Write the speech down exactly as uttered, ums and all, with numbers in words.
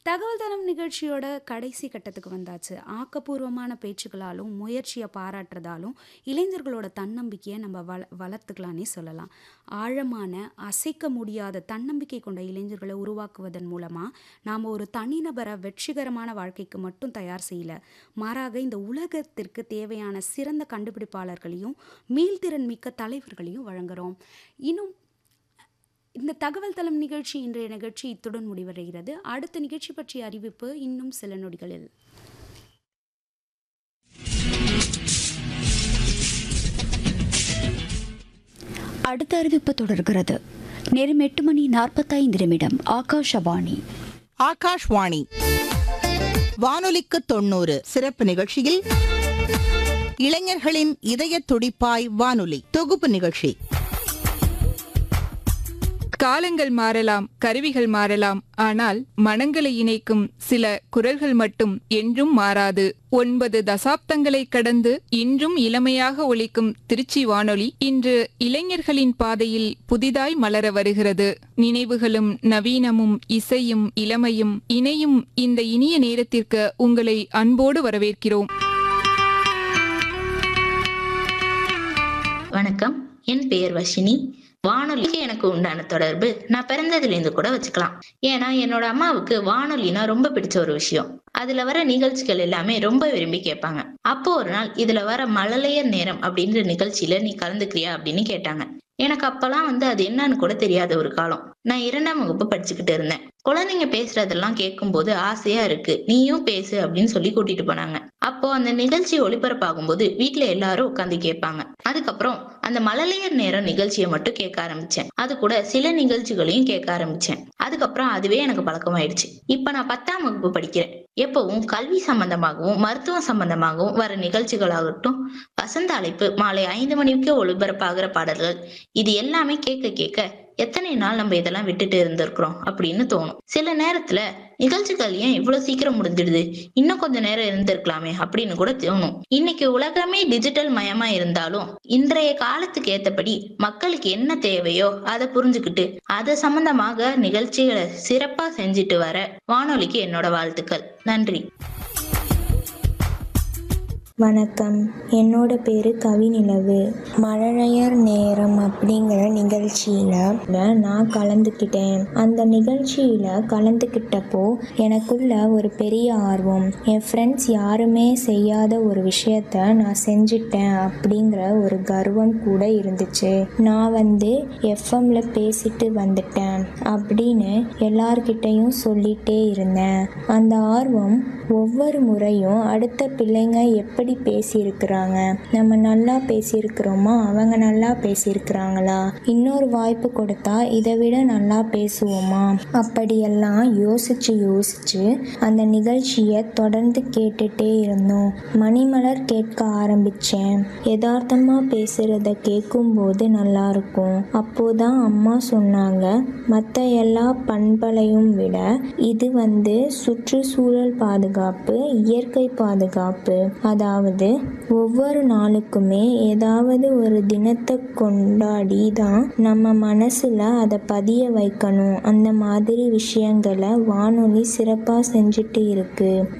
தகவல் தளம் நிகழ்ச்சியோட கடைசி கட்டத்துக்கு வந்தாச்சு. ஆக்கப்பூர்வமான பேச்சுக்களாலும், முயற்சிய பாராட்டுறதாலும், இளைஞர்களோட தன்னம்பிக்கைய நம்ம வள வளர்த்துக்கலான்னே சொல்லலாம். ஆழமான, அசைக்க முடியாத தன்னம்பிக்கை கொண்ட இளைஞர்கள உருவாக்குவதன் மூலமா, நாம ஒரு தனிநபர வெற்றிகரமான வாழ்க்கைக்கு மட்டும் தயார் செய்யல. மாறாக இந்த உலகத்திற்கு தேவையான சிறந்த கண்டுபிடிப்பாளர்களையும், மீள்திறன் மிக்க தலைவர்களையும் வழங்குறோம். இன்னும் இந்த தகவல் தளம் நிகழ்ச்சி இன்றைய நிகழ்ச்சி இத்துடன் முடிவடைகிறது. அடுத்த நிகழ்ச்சி பற்றிய அறிவிப்பு இன்னும் சில நொடிகளில். அடுத்த அறிவிப்பு தொடர்கிறது. நேரம் எட்டு மணி நாற்பத்தைந்து நிமிடம். ஆகாஷவாணி ஆகாஷ்வாணி வானொலிக்கு தொண்ணூறு சிறப்பு நிகழ்ச்சியில் இளைஞர்களின் இதய துடிப்பாய் வானொலி தொகுப்பு நிகழ்ச்சி. காலங்கள் மாறலாம், கருவிகள் மாறலாம், ஆனால் மனங்களை இணைக்கும் சில குரல்கள் மட்டும் என்றும் மாறாது. ஒன்பது தசாப்தங்களை கடந்து இன்றும் இளமையாக ஒலிக்கும் திருச்சி வானொலி இன்று இளைஞர்களின் பாதையில் புதிதாய் மலர வருகிறது. நினைவுகளும் நவீனமும் இசையும் இளமையும் இணையும் இந்த இனிய நேரத்திற்கு உங்களை அன்போடு வரவேற்கிறோம். வணக்கம், என் பெயர் வஷினி. வானொலிக்கு எனக்கு உண்டான தொடர்பு நான் பிறந்ததுலேருந்து கூட வச்சுக்கலாம். ஏன்னா என்னோட அம்மாவுக்கு வானொலினா ரொம்ப பிடிச்ச ஒரு விஷயம். அதுல வர நிகழ்ச்சிகள் எல்லாமே ரொம்ப விரும்பி கேட்பாங்க. அப்போ ஒரு நாள் இதுல வர மழலையர் நேரம் அப்படின்ற நிகழ்ச்சியில நீ கலந்துக்கிறியா அப்படின்னு கேட்டாங்க. எனக்கு அப்பெல்லாம் வந்து அது என்னன்னு கூட தெரியாத ஒரு காலம். நான் இரண்டாம் வகுப்பு படிச்சுக்கிட்டு இருந்தேன். குழந்தைங்க பேசுறதெல்லாம் கேட்கும் போது ஆசையா இருக்கு, நீயும் பேசு அப்படின்னு சொல்லி கூட்டிட்டு போனாங்க. அப்போ அந்த நிகழ்ச்சி ஒளிபரப்பாகும் போது வீட்டுல எல்லாரும் உட்காந்து கேட்பாங்க. அதுக்கப்புறம் அந்த மழலையர் நேரம் நிகழ்ச்சியை மட்டும் கேட்க ஆரம்பிச்சேன். அது கூட சில நிகழ்ச்சிகளையும் கேட்க ஆரம்பிச்சேன். அதுக்கப்புறம் அதுவே எனக்கு பழக்கமாயிடுச்சு. இப்ப நான் பத்தாம் வகுப்பு படிக்கிறேன். எப்பவும் கல்வி சம்பந்தமாகவும் மருத்துவம் சம்பந்தமாகவும் வர நிகழ்ச்சிகளாகட்டும், வசந்த அழைப்பு மாலை ஐந்து மணிக்கு ஒளிபரப்பாகிற பாடல்கள், இது எல்லாமே கேட்க கேட்க எத்தனை நாள் நம்ம இதெல்லாம் விட்டுட்டு இருந்திருக்கிறோம் அப்படின்னு தோணும். சில நேரத்துல நிகழ்ச்சிகள் ஏன் இவ்வளவு சீக்கிரம் முடிஞ்சிடுது, இன்னும் கொஞ்ச நேரம் இருந்திருக்கலாமே அப்படின்னு கூட தோணும். இன்னைக்கு உலகமே டிஜிட்டல் மயமா இருந்தாலும் இன்றைய காலத்துக்கு ஏத்தபடி மக்களுக்கு என்ன தேவையோ அதை புரிஞ்சுக்கிட்டு அது சம்பந்தமாக நிகழ்ச்சிகளை சிறப்பா செஞ்சுட்டு வர வானொலிக்கு என்னோட வாழ்த்துக்கள். நன்றி. வணக்கம், என்னோட பேர் கவிநிலவு. மழலையர் நேரம் அப்படிங்கிற நிகழ்ச்சியில் நான் கலந்துக்கிட்டேன். அந்த நிகழ்ச்சியில் கலந்துக்கிட்டப்போ எனக்குள்ள ஒரு பெரிய ஆர்வம். என் ஃப்ரெண்ட்ஸ் யாருமே செய்யாத ஒரு விஷயத்த நான் செஞ்சிட்டேன் அப்படிங்கிற ஒரு கர்வம் கூட இருந்துச்சு. நான் வந்து எஃப்எம்ல பேசிட்டு வந்துட்டேன் அப்படின்னு எல்லார்கிட்டையும் சொல்லிட்டே இருந்தேன். அந்த ஆர்வம் ஒவ்வொரு முறையும் அடுத்த பிள்ளைங்க எப்படி பேசியிருக்கிறாங்க, நம்ம நல்லா பேசியிருக்கிறோமா, அவங்க நல்லா பேசியிருக்கிறாங்களா, இன்னொரு வாய்ப்பு கொடுத்தா இதை விட நல்லா பேசுவோமா, அப்படியெல்லாம் யோசிச்சு யோசிச்சு அந்த நிகழ்ச்சியை தொடர்ந்து கேட்டுட்டே இருந்தோம். மணிமலர் கேட்க ஆரம்பிச்சேன். யதார்த்தமா பேசுறத கேட்கும்போது நல்லா இருக்கும். அப்போதான் அம்மா சொன்னாங்க, மற்ற எல்லா பண்பலையும் விட இது வந்து சுற்றுச்சூழல் பாதுகாப்பு, இயற்கை பாதுகாப்பு. அதாவது ஒவ்வொரு நாளுக்குமே ஏதாவது ஒரு தினத்தை கொண்டாடி தான் நம்ம மனசுல அதை பதிய வைக்கணும். அந்த மாதிரி விஷயங்களை வானொலி சிறப்பா செஞ்சுட்டு இருக்கு.